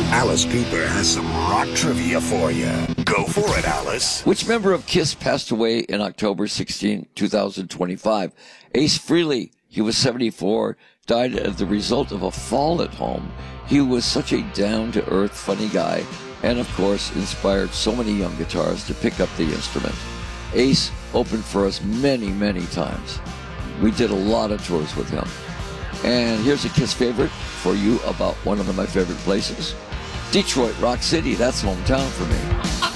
Alice Cooper has some rock trivia for you. Go for it, Alice. Which member of KISS passed away in October 16, 2025? Ace Frehley, he was 74, died as the result of a fall at home. He was such a down-to-earth, funny guy, and of course inspired so many young guitarists to pick up the instrument. Ace opened for us many, many times. We did a lot of tours with him. And here's a KISS favorite for you about one of my favorite places. Detroit, Rock City, that's hometown for me.